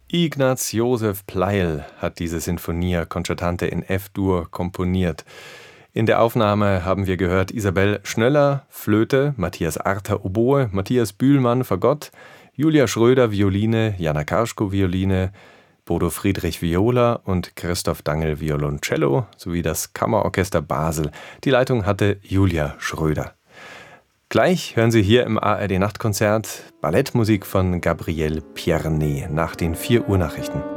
Ignaz Josef Pleyel hat diese Sinfonia Concertante in F-Dur komponiert. In der Aufnahme haben wir gehört Isabel Schnöller, Flöte, Matthias Arter, Oboe, Matthias Bühlmann, Fagott, Julia Schröder, Violine, Jana Karschko, Violine, Bodo Friedrich, Viola und Christoph Dangl, Violoncello sowie das Kammerorchester Basel. Die Leitung hatte Julia Schröder. Gleich hören Sie hier im ARD Nachtkonzert Ballettmusik von Gabriel Pierné nach den 4 Uhr Nachrichten.